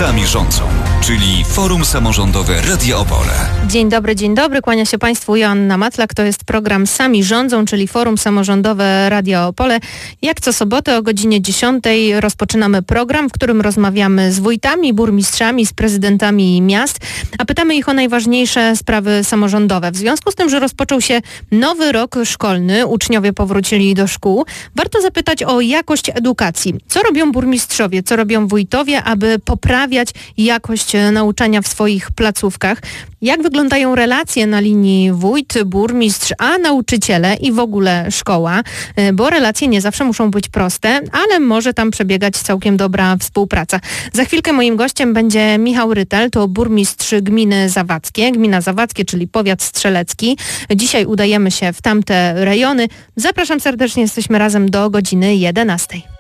Sami rządzą, czyli Forum Samorządowe Radia Opole. Dzień dobry, kłania się Państwu Joanna Matlak. To jest program Sami rządzą, czyli Forum Samorządowe Radia Opole. Jak co sobotę o godzinie 10 rozpoczynamy program, w którym rozmawiamy z wójtami, burmistrzami, z prezydentami miast, a pytamy ich o najważniejsze sprawy samorządowe. W związku z tym, że rozpoczął się nowy rok szkolny, uczniowie powrócili do szkół, warto zapytać o jakość edukacji. Co robią burmistrzowie, co robią wójtowie, aby poprawiać jakość nauczania w swoich placówkach? Jak wyglądają relacje na linii wójt, burmistrz, a nauczyciele i w ogóle szkoła? Bo relacje nie zawsze muszą być proste, ale może tam przebiegać całkiem dobra współpraca. Za chwilkę moim gościem będzie Michał Rytel, to burmistrz gminy Zawadzkie. Gmina Zawadzkie, czyli powiat strzelecki. Dzisiaj udajemy się w tamte rejony. Zapraszam serdecznie, jesteśmy razem do godziny 11.